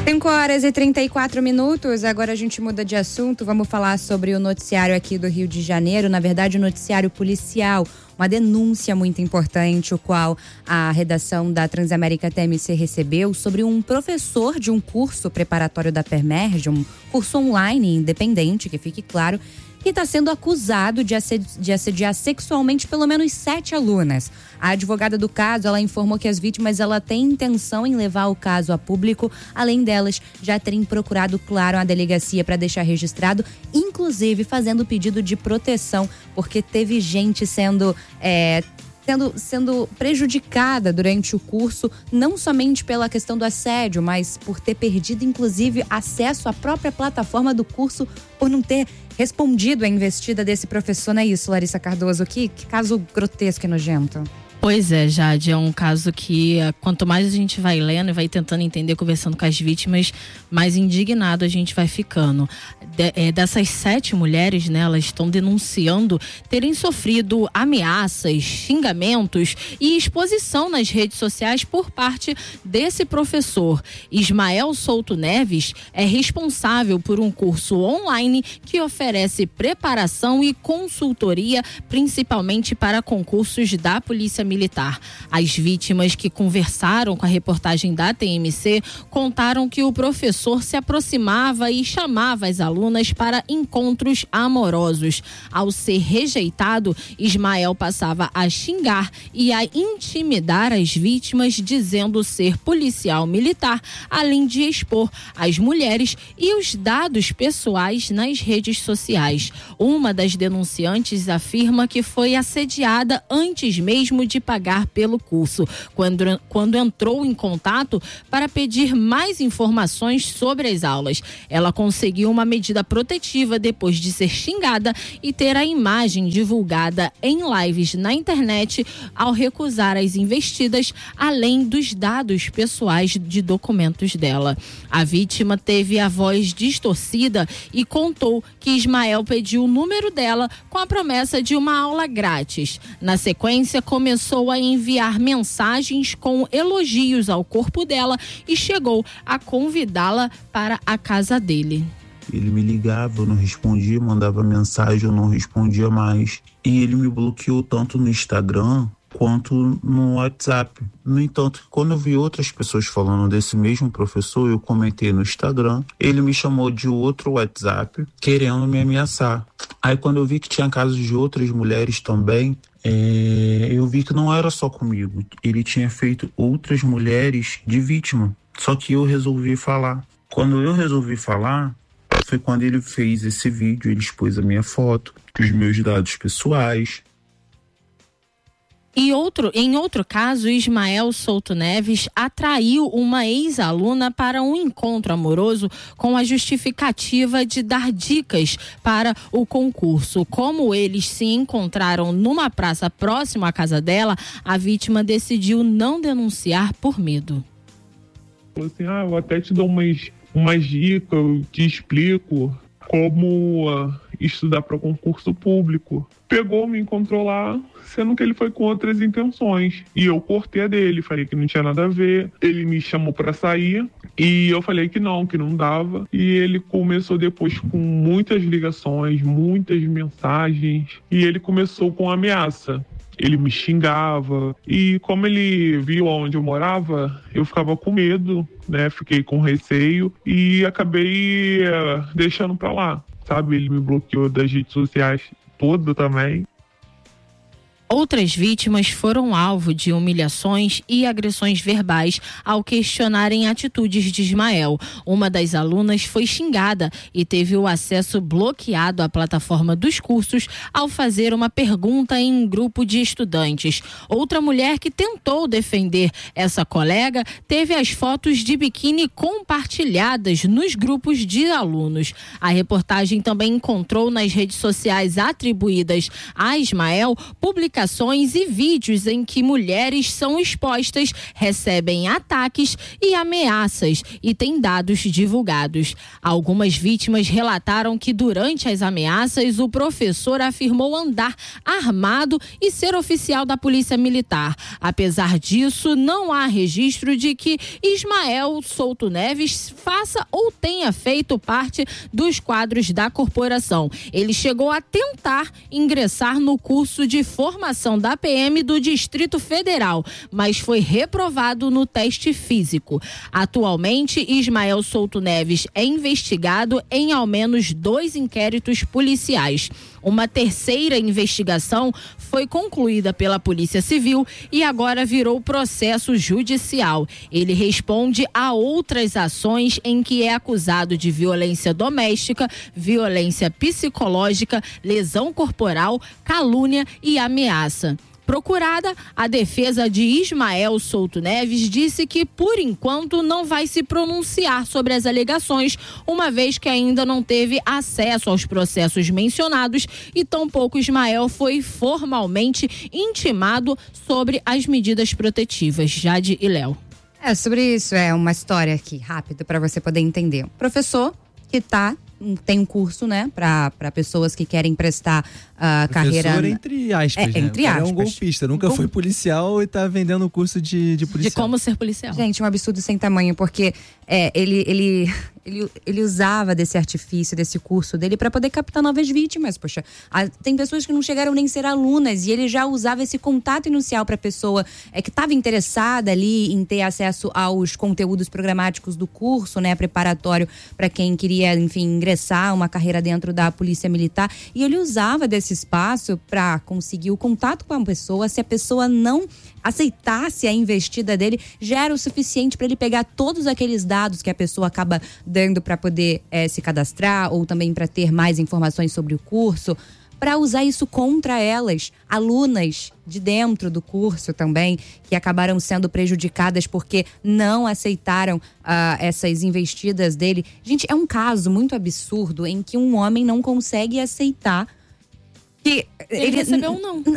5h34, agora a gente muda de assunto, vamos falar sobre o noticiário aqui do Rio de Janeiro, na verdade o noticiário policial, uma denúncia muito importante, o qual a redação da Transamérica TMC recebeu sobre um professor de um curso preparatório da PERMERG, um curso online independente, que fique claro, que está sendo acusado de assediar sexualmente pelo menos 7 alunas. A advogada do caso, ela informou que as vítimas ela tem intenção em levar o caso a público, além delas já terem procurado, claro, a delegacia para deixar registrado, inclusive fazendo pedido de proteção, porque teve gente sendo prejudicada durante o curso, não somente pela questão do assédio, mas por ter perdido, inclusive, acesso à própria plataforma do curso, por não ter respondido à investida desse professor. Não é isso, Larissa Cardoso? Que caso grotesco e nojento. Pois é, Jade, é um caso que quanto mais a gente vai lendo e vai tentando entender, conversando com as vítimas, mais indignado a gente vai ficando. Dessas 7 mulheres, né, elas estão denunciando terem sofrido ameaças, xingamentos e exposição nas redes sociais por parte desse professor. Ismael Souto Neves é responsável por um curso online que oferece preparação e consultoria, principalmente para concursos da Polícia Militar. As vítimas que conversaram com a reportagem da TMC contaram que o professor se aproximava e chamava as alunas para encontros amorosos. Ao ser rejeitado, Ismael passava a xingar e a intimidar as vítimas, dizendo ser policial militar, além de expor as mulheres e os dados pessoais nas redes sociais. Uma das denunciantes afirma que foi assediada antes mesmo de pagar pelo curso, quando entrou em contato para pedir mais informações sobre as aulas. Ela conseguiu uma medida protetiva depois de ser xingada e ter a imagem divulgada em lives na internet ao recusar as investidas, além dos dados pessoais de documentos dela. A vítima teve a voz distorcida e contou que Ismael pediu o número dela com a promessa de uma aula grátis. Na sequência, começou a enviar mensagens com elogios ao corpo dela e chegou a convidá-la para a casa dele. Ele me ligava, eu não respondia, mandava mensagem, eu não respondia mais. E ele me bloqueou tanto no Instagram quanto no WhatsApp. No entanto, quando eu vi outras pessoas falando desse mesmo professor, eu comentei no Instagram, ele me chamou de outro WhatsApp, querendo me ameaçar. Aí quando eu vi que tinha casos de outras mulheres também, eu vi que não era só comigo. Ele tinha feito outras mulheres de vítima. Só que eu resolvi falar. Quando eu resolvi falar, foi quando ele fez esse vídeo, ele expôs a minha foto, os meus dados pessoais. Em outro caso, Ismael Souto Neves atraiu uma ex-aluna para um encontro amoroso com a justificativa de dar dicas para o concurso. Como eles se encontraram numa praça próxima à casa dela, a vítima decidiu não denunciar por medo. Falou assim, eu até te dou umas dicas, eu te explico como estudar para concurso público. Pegou, me encontrou lá, sendo que ele foi com outras intenções. E eu cortei a dele, falei que não tinha nada a ver. Ele me chamou para sair e eu falei que não dava. E ele começou depois com muitas ligações, muitas mensagens. E ele começou com ameaça. Ele me xingava e como ele viu onde eu morava, eu ficava com medo, né? Fiquei com receio e acabei deixando pra lá, sabe? Ele me bloqueou das redes sociais todas também. Outras vítimas foram alvo de humilhações e agressões verbais ao questionarem atitudes de Ismael. Uma das alunas foi xingada e teve o acesso bloqueado à plataforma dos cursos ao fazer uma pergunta em um grupo de estudantes. Outra mulher que tentou defender essa colega teve as fotos de biquíni compartilhadas nos grupos de alunos. A reportagem também encontrou nas redes sociais atribuídas a Ismael publicações publicações e vídeos em que mulheres são expostas, recebem ataques e ameaças e têm dados divulgados. Algumas vítimas relataram que durante as ameaças o professor afirmou andar armado e ser oficial da Polícia Militar. Apesar disso, não há registro de que Ismael Souto Neves faça ou tenha feito parte dos quadros da corporação. Ele chegou a tentar ingressar no curso de formação da PM do Distrito Federal, mas foi reprovado no teste físico. Atualmente, Ismael Souto Neves é investigado em ao menos 2 inquéritos policiais. Uma terceira investigação foi concluída pela Polícia Civil e agora virou processo judicial. Ele responde a outras ações em que é acusado de violência doméstica, violência psicológica, lesão corporal, calúnia e ameaça. Procurada, a defesa de Ismael Souto Neves disse que, por enquanto, não vai se pronunciar sobre as alegações, uma vez que ainda não teve acesso aos processos mencionados e tampouco Ismael foi formalmente intimado sobre as medidas protetivas. Jade e Léo. Sobre isso, é uma história aqui, rápida, para você poder entender. Professor que tem um curso, né, para pessoas que querem prestar carreira. Professor, entre aspas, né? Entre aspas. É um golpista, nunca foi policial e tá vendendo o curso de policial. De como ser policial. Gente, um absurdo sem tamanho, porque ele usava desse artifício, desse curso dele para poder captar novas vítimas. Poxa, tem pessoas que não chegaram nem a ser alunas e ele já usava esse contato inicial para a pessoa que estava interessada ali em ter acesso aos conteúdos programáticos do curso, né, preparatório para quem queria, enfim, ingressar uma carreira dentro da Polícia Militar. E ele usava desse espaço para conseguir o contato com a pessoa. Se a pessoa não aceitasse a investida dele, já era o suficiente para ele pegar todos aqueles dados que a pessoa acaba dando para poder se cadastrar ou também para ter mais informações sobre o curso, para usar isso contra elas, alunas de dentro do curso também, que acabaram sendo prejudicadas porque não aceitaram essas investidas dele. Gente, é um caso muito absurdo em que um homem não consegue aceitar que ele recebeu um não.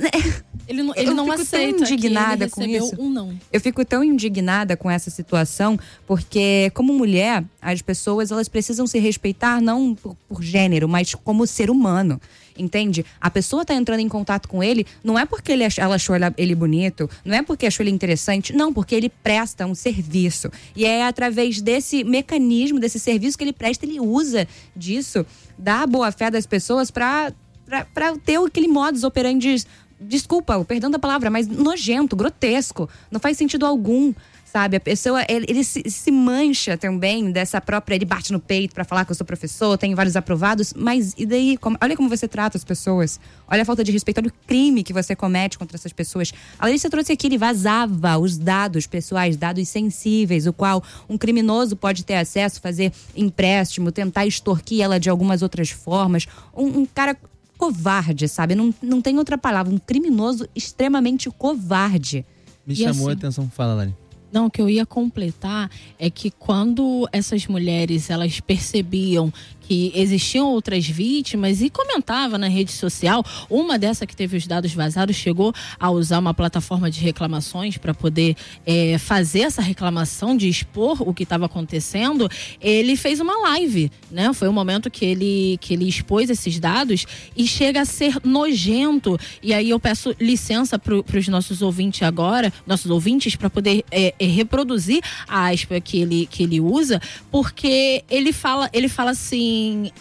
Ele não aceita. Tão indignada com isso. Eu fico tão indignada com essa situação, porque como mulher, as pessoas elas precisam se respeitar não por gênero, mas como ser humano. Entende? A pessoa tá entrando em contato com ele, não é porque ela achou ele bonito, não é porque achou ele interessante, não, porque ele presta um serviço. E é através desse mecanismo, desse serviço que ele presta, ele usa disso, da boa-fé das pessoas para ter aquele modus operandi, desculpa, o perdão da palavra, mas nojento, grotesco, não faz sentido algum, sabe? A pessoa, ele se mancha também dessa própria, ele bate no peito pra falar que eu sou professor, tenho vários aprovados, mas e daí? Olha como você trata as pessoas, olha a falta de respeito, olha o crime que você comete contra essas pessoas. A Larissa trouxe aqui, ele vazava os dados pessoais, dados sensíveis, o qual um criminoso pode ter acesso, fazer empréstimo, tentar extorquir ela de algumas outras formas. Um cara covarde, sabe? Não tem outra palavra. Um criminoso extremamente covarde. Me chamou a atenção. Fala, Lari. Não, o que eu ia completar é que quando essas mulheres, elas percebiam que existiam outras vítimas e comentava na rede social, uma dessa que teve os dados vazados chegou a usar uma plataforma de reclamações para poder fazer essa reclamação, de expor o que estava acontecendo. Ele fez uma live, né? Foi o momento que ele expôs esses dados e chega a ser nojento. E aí eu peço licença para os nossos ouvintes agora, nossos ouvintes, para poder reproduzir a aspa que ele usa, porque ele fala assim: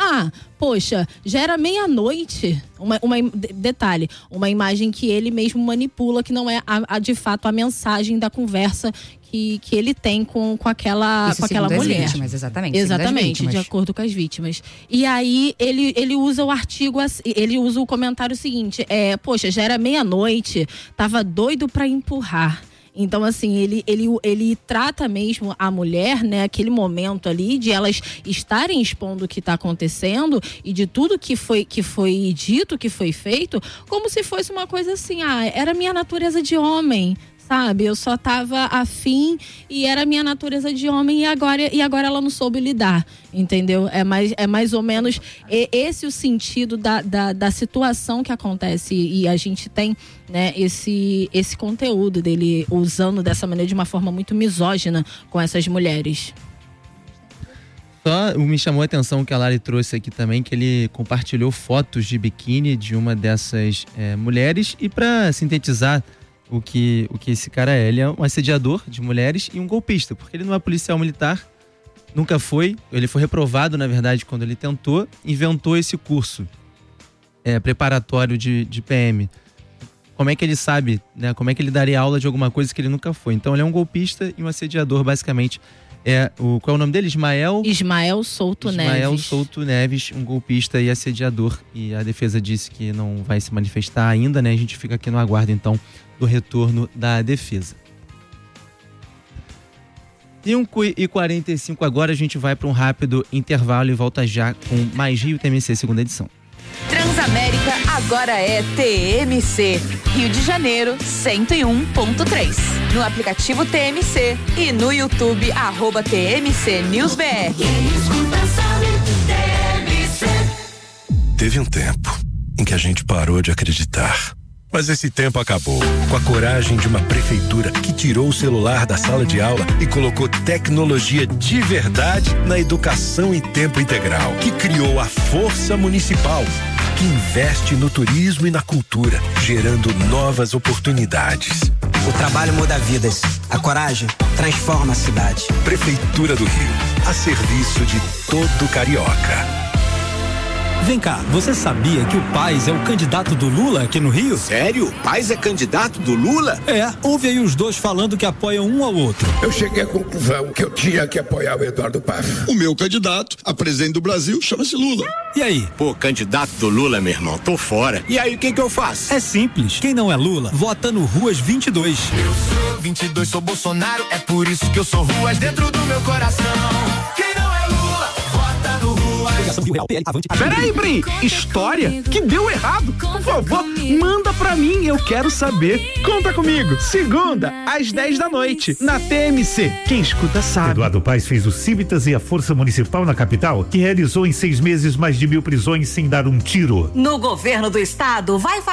poxa, já era meia-noite. Detalhe, uma imagem que ele mesmo manipula, que não é de fato a mensagem da conversa que ele tem com aquela mulher. Vítimas, exatamente. Exatamente, de acordo com as vítimas. E aí ele usa o artigo, ele usa o comentário seguinte: poxa, já era meia-noite, tava doido pra empurrar. Então, assim, ele trata mesmo a mulher, né, aquele momento ali de elas estarem expondo o que está acontecendo e de tudo que foi dito, que foi feito, como se fosse uma coisa assim: era minha natureza de homem, sabe? Eu só tava afim e era a minha natureza de homem e agora ela não soube lidar, entendeu? É mais ou menos esse o sentido da situação que acontece e a gente tem, né, esse conteúdo dele usando dessa maneira de uma forma muito misógina com essas mulheres. Só me chamou a atenção que a Lari trouxe aqui também, que ele compartilhou fotos de biquíni de uma dessas mulheres. E para sintetizar o que esse cara é, ele é um assediador de mulheres e um golpista, porque ele não é policial militar, nunca foi. Ele foi reprovado, na verdade, quando ele tentou, inventou esse curso preparatório de PM. Como é que ele sabe, né? Como é que ele daria aula de alguma coisa que ele nunca foi? Então ele é um golpista e um assediador, basicamente. Qual é o nome dele? Ismael Souto Neves. Ismael Souto Neves, um golpista e assediador. E a defesa disse que não vai se manifestar ainda, né? A gente fica aqui no aguardo, então, do retorno da defesa. 5h45 agora, a gente vai para um rápido intervalo e volta já com mais Rio TMC, segunda edição. Transamérica agora é TMC, Rio de Janeiro 101.3. No aplicativo TMC e no YouTube @TMC News BR. Teve um tempo em que a gente parou de acreditar. Mas esse tempo acabou, com a coragem de uma prefeitura que tirou o celular da sala de aula e colocou tecnologia de verdade na educação em tempo integral, que criou a Força Municipal, que investe no turismo e na cultura, gerando novas oportunidades. O trabalho muda vidas, a coragem transforma a cidade. Prefeitura do Rio, a serviço de todo carioca. Vem cá, você sabia que o Paes é o candidato do Lula aqui no Rio? Sério? O Paes é candidato do Lula? Ouve aí os dois falando que apoiam um ao outro. Eu cheguei à conclusão que eu tinha que apoiar o Eduardo Paes. O meu candidato a presidente do Brasil chama-se Lula. E aí? Pô, candidato do Lula, meu irmão, tô fora. E aí, o que eu faço? É simples, quem não é Lula, vota no Ruas 22. Eu sou 22, sou Bolsonaro, é por isso que eu sou Ruas dentro do meu coração. Quem não é Lula, vota no Ruas. Peraí, Brim, história que deu errado? Por favor, manda pra mim, eu quero saber. Conta comigo, segunda, às 10 da noite, na TMC. Quem escuta sabe. Eduardo Paes fez o Cívitas e a Força Municipal na capital, que realizou em 6 meses mais de 1.000 prisões sem dar um tiro. No governo do estado, vai